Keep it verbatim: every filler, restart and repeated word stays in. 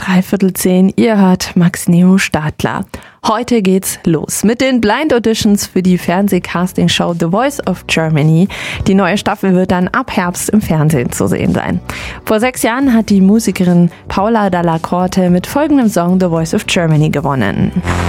dreiviertel zehn. Ihr hört Max Neo Stadler. Heute geht's los mit den Blind Auditions für die Fernsehcastingshow The Voice of Germany. Die neue Staffel wird dann ab Herbst im Fernsehen zu sehen sein. Vor sechs Jahren hat die Musikerin Paula Dalla Corte mit folgendem Song The Voice of Germany gewonnen.